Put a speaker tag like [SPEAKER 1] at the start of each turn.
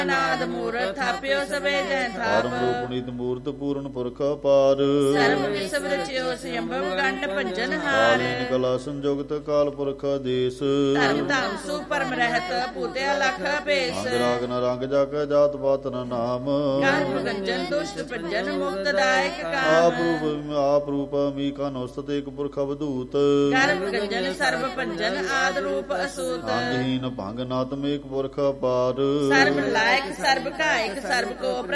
[SPEAKER 1] ਨਾਦ ਮੂਰਤ ਥਾਪਿਓ ਸਭੇ ਜੈ ਥਾਪ।
[SPEAKER 2] ਧਰਮ ਰੂਪਨੀਤ ਮੂਰਤ ਪੂਰਨ ਪੁਰਖ ਅਪਾਰ।
[SPEAKER 1] ਸਰਬ ਵਿਸਵ ਰਚਿਓ ਸੰਭਵ ਗੰਡ ਭੰਜਨ ਹਾਰ।
[SPEAKER 2] ਕਾਲੀਨ ਕਲਾ ਸੰਜੋਗਤ ਕਾਲ ਪੁਰਖ ਦੇਸ।
[SPEAKER 1] ਧਰਮ ਧਾਮ ਸੁ ਪਰਮ ਰਹਿਤ ਪੂਤਿਆ ਲਖ ਭੇਸ।
[SPEAKER 2] ਅੰਗ ਰਾਗ ਨ ਰੰਗ ਜਾਕੈ ਜਾਤ ਪਾਤ ਨ ਨਾਮ।
[SPEAKER 1] ਗਰਭ ਗੰਜਨ ਦੁਸ਼ਟ ਭੰਜਨ ਮੁਕਤ ਦਾਇਕ ਕਾਮ।
[SPEAKER 2] ਆਪ ਰੂਪ ਅਮੀ ਕਾ ਨੁਸਤ ਏਕ ਪੁਰਖ ਅਵਧੂਤ।
[SPEAKER 1] ਗਰਭ ਗੰਜਨ ਸਰਬ ਭੰਜਨ ਆਦ ਰੂਪ ਅਸੂਤ।
[SPEAKER 2] ਅੰਗਹੀਨ ਭੰਗ ਨਾਤਮ ਏਕ ਪੁਰਖ ਅਪਾਰ।
[SPEAKER 1] ਸਰਬ ਲਾਇਕ ਸਰਬ ਕਾਇਕ ਸਰਬ ਕੋ